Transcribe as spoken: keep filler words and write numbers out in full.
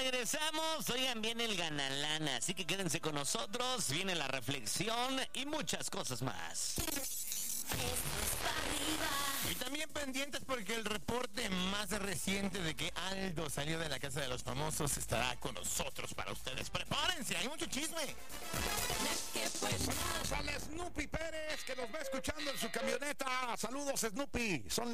regresamos. Oigan, viene el Ganalana, así que quédense con nosotros. Viene la reflexión y muchas cosas más. Y también pendientes porque el reporte más reciente de que Aldo salió de la casa de los famosos estará con nosotros para ustedes. Prepárense, hay mucho chisme. Saludos al Snoopy Pérez que nos va escuchando en su camioneta. Saludos, Snoopy. Son